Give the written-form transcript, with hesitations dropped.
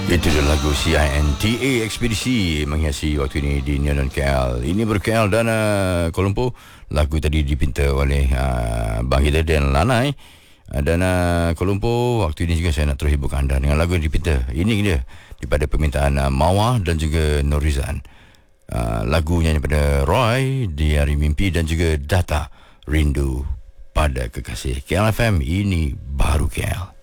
Itu dia lagu CINTA Ekspedisi menghiasi waktu ini di Neon KL. Ini ber-KL dan Kuala Lumpur. Lagu tadi dipinta oleh Bang Hida dan Lanai. Dan Kuala Lumpur, waktu ini juga saya nak terus hiburkan anda dengan lagu yang dipinta. Ini dia daripada permintaan Mawar dan juga Norizan. Lagunya daripada Roy, Di Hari Mimpi dan juga Data, Rindu Pada Kekasih. KL FM, ini baru KL.